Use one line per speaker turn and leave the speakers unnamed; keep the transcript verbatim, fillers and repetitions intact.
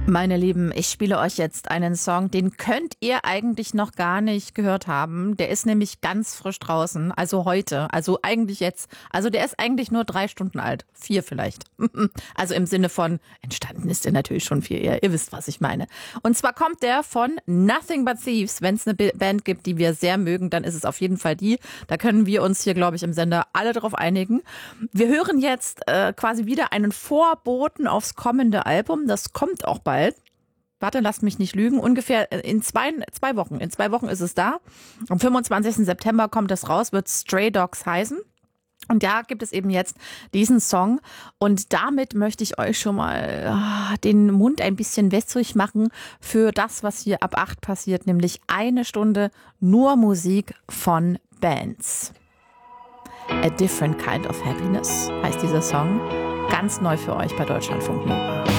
Meine Lieben, ich spiele euch jetzt einen Song, den könnt ihr eigentlich noch gar nicht gehört haben. Der ist nämlich ganz frisch draußen, also heute, also eigentlich jetzt. Also der ist eigentlich nur drei Stunden alt, vier vielleicht. Also im Sinne von, entstanden ist der natürlich schon viel eher. Ihr wisst, was ich meine. Und zwar kommt der von Nothing But Thieves. Wenn es eine Band gibt, die wir sehr mögen, dann ist es auf jeden Fall die. Da können wir uns hier, glaube ich, im Sender alle drauf einigen. Wir hören jetzt äh, quasi wieder einen Vorboten aufs kommende Album. Das kommt auch bald. Warte, lasst mich nicht lügen. Ungefähr in zwei, zwei Wochen. In zwei Wochen ist es da. Am fünfundzwanzigsten September kommt es raus, wird Stray Dogs heißen. Und da gibt es eben jetzt diesen Song. Und damit möchte ich euch schon mal ah, den Mund ein bisschen wässrig machen für das, was hier ab acht passiert. Nämlich eine Stunde nur Musik von Bands. A Different Kind of Happiness heißt dieser Song. Ganz neu für euch bei Deutschlandfunk Nova.